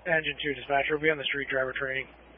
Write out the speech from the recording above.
Engine 2 dispatcher will be on the street driver training.